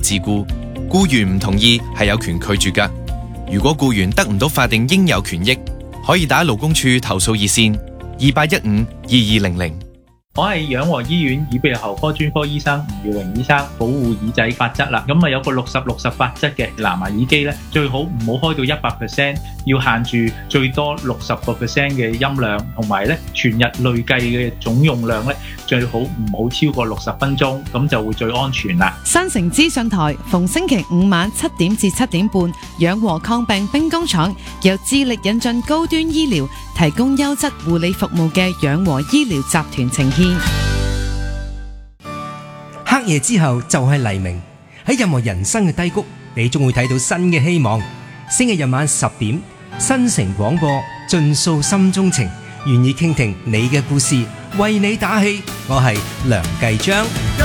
自僱，僱員唔同意係有權拒絕㗎。如果僱員得唔到法定應有權益，可以打勞工處投訴熱線28152200。 我係養和醫院耳鼻喉科專科醫生吳耀榮醫生。保護耳仔法則啦，咁有個60-60法則嘅，藍牙耳機咧最好唔好開到 100%， 要限住最多 60% 嘅音量，同埋咧全日累計嘅總用量咧最好唔好超過60分鐘，咁就會最安全啦。 新城資訊台逢星期五晚7點至7點半，養和抗病兵工廠由致力引進高端醫療，提供優質護理服務嘅養和醫療集團呈獻。 黑夜之後就係黎明，喺任何人生嘅低谷，你終會睇到新嘅希望。星期日晚10點，新城廣播盡訴心中情，願意傾聽你嘅故事，為你打氣。我係梁繼章。